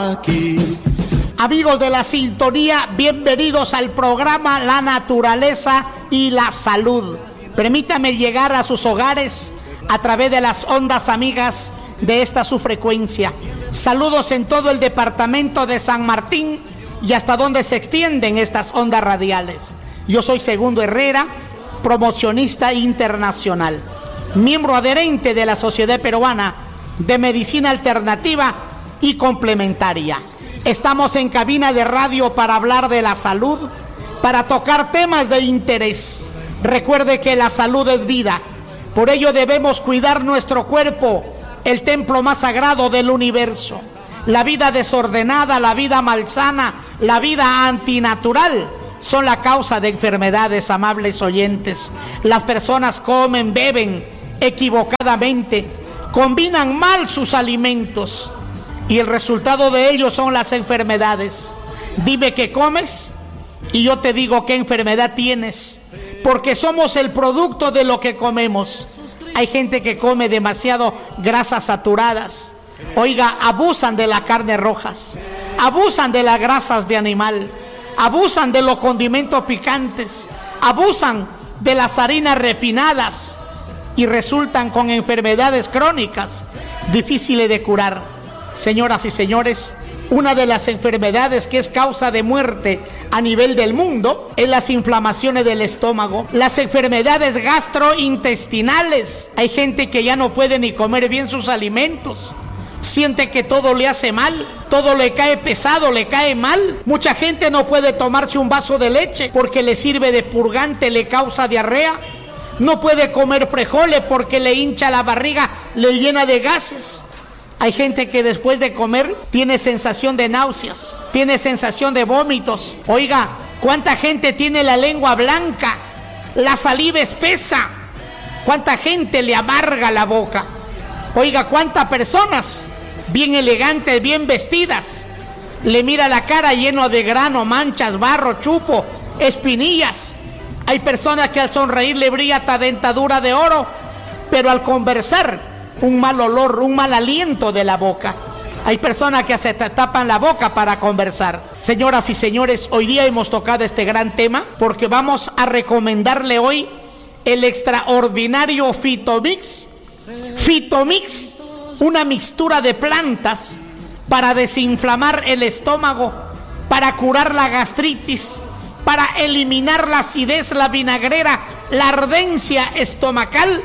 aquí. Amigos de la sintonía, bienvenidos al programa La Naturaleza y la Salud. Permítame llegar a sus hogares a través de las ondas amigas de esta su frecuencia. Saludos en todo el departamento de San Martín y hasta donde se extienden estas ondas radiales. Yo soy Segundo Herrera, promocionista internacional, miembro adherente de la Sociedad Peruana de Medicina Alternativa y Complementaria. Estamos en cabina de radio para hablar de la salud, para tocar temas de interés. Recuerde que la salud es vida, por ello debemos cuidar nuestro cuerpo, el templo más sagrado del universo. La vida desordenada, la vida malsana, la vida antinatural son la causa de enfermedades, amables oyentes. Las personas comen, beben equivocadamente, combinan mal sus alimentos y el resultado de ello son las enfermedades. Dime qué comes y yo te digo qué enfermedad tienes, porque somos el producto de lo que comemos. Hay gente que come demasiado grasas saturadas. Oiga, abusan de las carnes rojas, abusan de las grasas de animal, abusan de los condimentos picantes, abusan de las harinas refinadas y resultan con enfermedades crónicas difíciles de curar. Señoras y señores, una de las enfermedades que es causa de muerte a nivel del mundo es las inflamaciones del estómago, las enfermedades gastrointestinales. Hay gente que ya no puede ni comer bien sus alimentos, siente que todo le hace mal, todo le cae pesado, le cae mal. Mucha gente no puede tomarse un vaso de leche porque le sirve de purgante, le causa diarrea. No puede comer frijoles porque le hincha la barriga, le llena de gases. Hay gente que después de comer tiene sensación de náuseas, tiene sensación de vómitos. Oiga, ¿cuánta gente tiene la lengua blanca, la saliva espesa? ¿Cuánta gente le amarga la boca? Oiga, ¿cuántas personas bien elegantes, bien vestidas, le mira la cara lleno de grano, manchas, barro, chupo, espinillas? Hay personas que al sonreír le brilla hasta dentadura de oro, pero al conversar un mal olor, un mal aliento de la boca. Hay personas que se tapan la boca para conversar. Señoras y señores, hoy día hemos tocado este gran tema porque vamos a recomendarle hoy el extraordinario Fitomix. Fitomix, una mixtura de plantas para desinflamar el estómago, para curar la gastritis, para eliminar la acidez, la vinagrera, la ardencia estomacal.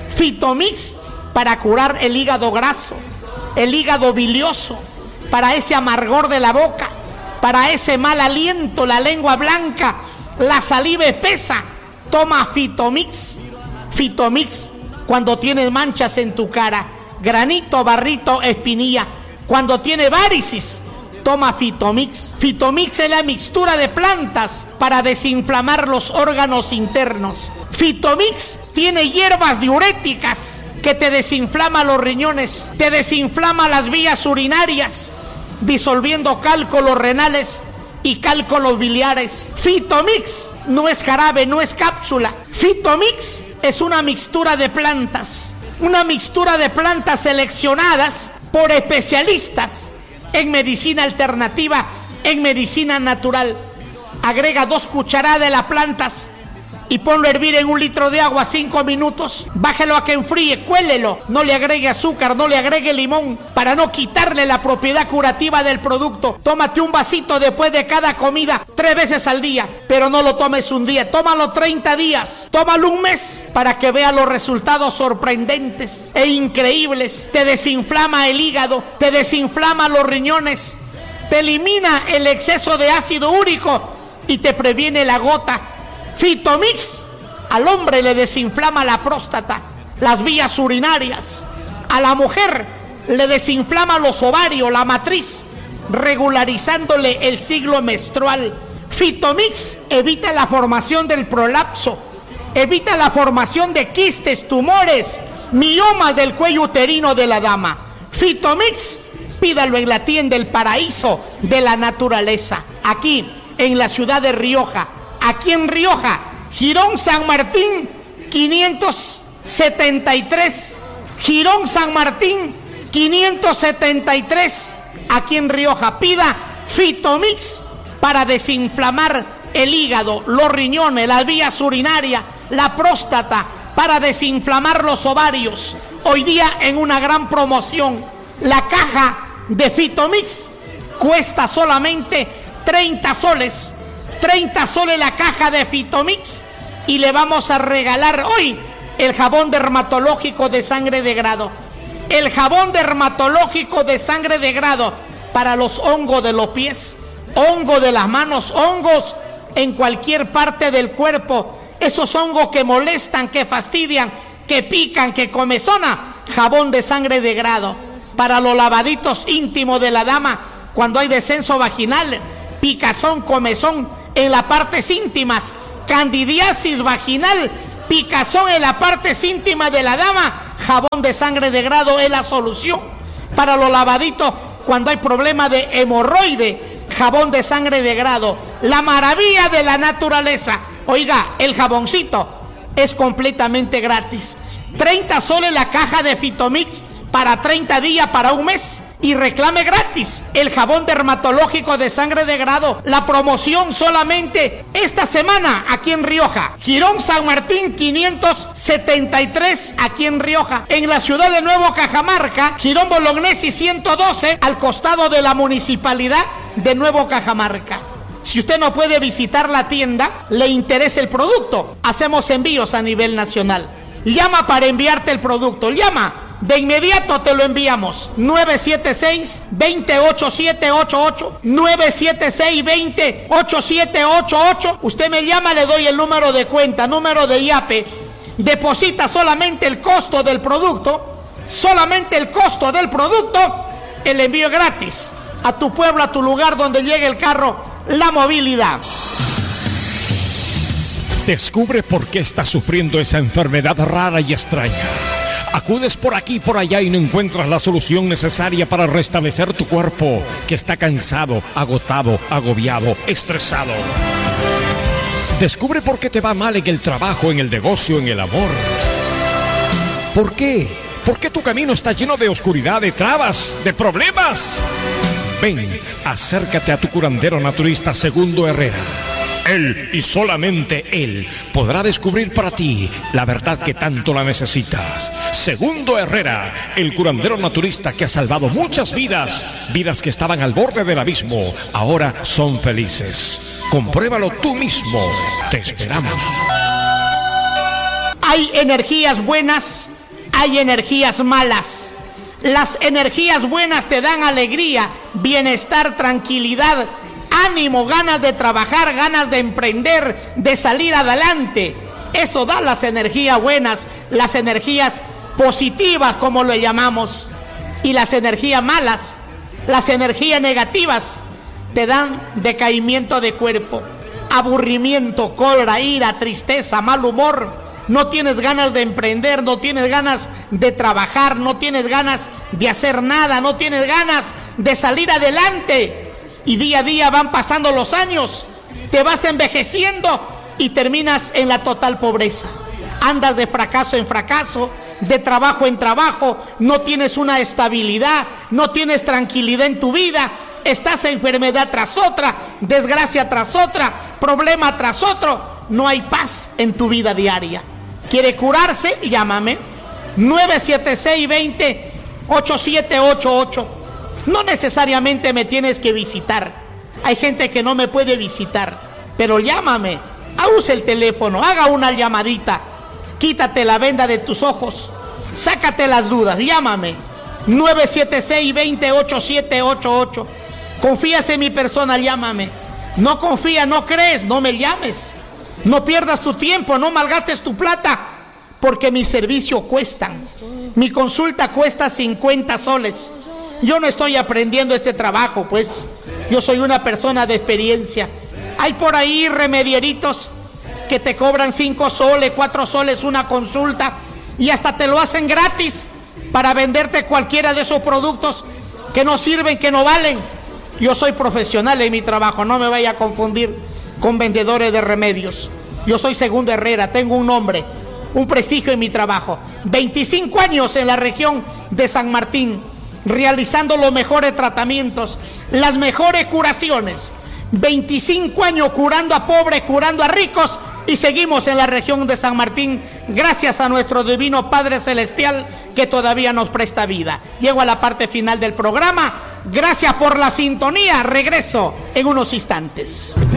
Fitomix para curar el hígado graso, el hígado bilioso, para ese amargor de la boca, para ese mal aliento, la lengua blanca, la saliva espesa. Toma Fitomix. Fitomix cuando tienes manchas en tu cara, granito, barrito, espinilla. Cuando tiene varices, toma Fitomix. Fitomix es la mixtura de plantas para desinflamar los órganos internos. Fitomix tiene hierbas diuréticas que te desinflama los riñones, te desinflama las vías urinarias, disolviendo cálculos renales y cálculos biliares. Fitomix no es jarabe, no es cápsula. Fitomix es una mixtura de plantas, seleccionadas por especialistas en medicina alternativa, en medicina natural. Agrega 2 cucharadas de las plantas y ponlo a hervir en 1 litro de agua 5 minutos. Bájalo a que enfríe, cuélelo. No le agregue azúcar, no le agregue limón, para no quitarle la propiedad curativa del producto. Tómate un vasito después de cada comida 3 veces al día, pero no lo tomes un día. Tómalo 30 días, tómalo un mes, para que vea los resultados sorprendentes e increíbles. Te desinflama el hígado, te desinflama los riñones, te elimina el exceso de ácido úrico y te previene la gota. Fitomix al hombre le desinflama la próstata, las vías urinarias. A la mujer le desinflama los ovarios, la matriz, regularizándole el ciclo menstrual. Fitomix evita la formación del prolapso, evita la formación de quistes, tumores, miomas del cuello uterino de la dama. Fitomix, pídalo en la tienda El Paraíso de la Naturaleza, aquí en la ciudad de Rioja. Aquí en Rioja, Girón San Martín 573, Girón San Martín 573, aquí en Rioja. Pida Fitomix para desinflamar el hígado, los riñones, las vías urinarias, la próstata, para desinflamar los ovarios. Hoy día en una gran promoción, la caja de Fitomix cuesta solamente 30 soles. 30 soles la caja de Fitomix, y le vamos a regalar hoy el jabón dermatológico de sangre de grado. El jabón dermatológico de sangre de grado para los hongos de los pies, hongos de las manos, hongos en cualquier parte del cuerpo. Esos hongos que molestan, que fastidian, que pican, que comezona. Jabón de sangre de grado. Para los lavaditos íntimos de la dama, cuando hay descenso vaginal, picazón, comezón en las partes íntimas, candidiasis vaginal, picazón en las partes íntimas de la dama, jabón de sangre de grado es la solución. Para los lavaditos cuando hay problema de hemorroide, jabón de sangre de grado, la maravilla de la naturaleza. Oiga, el jaboncito es completamente gratis. 30 soles la caja de Fitomix para 30 días, para un mes. Y reclame gratis el jabón dermatológico de sangre de grado. La promoción solamente esta semana aquí en Rioja. Girón San Martín 573 aquí en Rioja. En la ciudad de Nuevo Cajamarca, Girón Bolognesi 112 al costado de la municipalidad de Nuevo Cajamarca. Si usted no puede visitar la tienda, le interesa el producto, hacemos envíos a nivel nacional. Llama para enviarte el producto, llama. De inmediato te lo enviamos. 976-208788. 976-208788. Usted me llama, le doy el número de cuenta, número de IAPE. Deposita solamente el costo del producto. Solamente el costo del producto. El envío es gratis. A tu pueblo, a tu lugar donde llegue el carro. La movilidad. Descubre por qué estás sufriendo esa enfermedad rara y extraña. Acudes por aquí y por allá y no encuentras la solución necesaria para restablecer tu cuerpo, que está cansado, agotado, agobiado, estresado. Descubre por qué te va mal en el trabajo, en el negocio, en el amor. ¿Por qué? ¿Por qué tu camino está lleno de oscuridad, de trabas, de problemas? Ven, acércate a tu curandero naturista Segundo Herrera. Él y solamente él podrá descubrir para ti la verdad que tanto la necesitas. Segundo Herrera, el curandero naturista que ha salvado muchas vidas, vidas que estaban al borde del abismo, ahora son felices. Compruébalo tú mismo. Te esperamos. Hay energías buenas, hay energías malas. Las energías buenas te dan alegría, bienestar, tranquilidad, ánimo, ganas de trabajar, ganas de emprender, de salir adelante. Eso da las energías buenas, las energías positivas, como lo llamamos. Y las energías malas, las energías negativas, te dan decaimiento de cuerpo, aburrimiento, cólera, ira, tristeza, mal humor. No tienes ganas de emprender, no tienes ganas de trabajar, no tienes ganas de hacer nada, no tienes ganas de salir adelante. Y día a día van pasando los años, te vas envejeciendo y terminas en la total pobreza. Andas de fracaso en fracaso, de trabajo en trabajo, no tienes una estabilidad, no tienes tranquilidad en tu vida, estás enfermedad tras otra, desgracia tras otra, problema tras otro, no hay paz en tu vida diaria. ¿Quiere curarse? Llámame. 976-20-8788. No necesariamente me tienes que visitar. Hay gente que no me puede visitar, pero llámame. Use el teléfono, haga una llamadita. Quítate la venda de tus ojos. Sácate las dudas, llámame. 976-20-8788. ¿Confías en mi persona? Llámame. No confías, no crees, no me llames. No pierdas tu tiempo, no malgastes tu plata, porque mis servicios cuestan. Mi consulta cuesta 50 soles. Yo no estoy aprendiendo este trabajo, pues. Yo soy una persona de experiencia. Hay por ahí remedieritos que te cobran 5 soles, 4 soles una consulta y hasta te lo hacen gratis para venderte cualquiera de esos productos que no sirven, que no valen. Yo soy profesional en mi trabajo, no me vaya a confundir con vendedores de remedios. Yo soy Segundo Herrera, tengo un nombre, un prestigio en mi trabajo. 25 años en la región de San Martín, realizando los mejores tratamientos, las mejores curaciones. 25 años curando a pobres, curando a ricos, y seguimos en la región de San Martín gracias a nuestro divino Padre Celestial que todavía nos presta vida. Llego a la parte final del programa. Gracias por la sintonía. Regreso en unos instantes.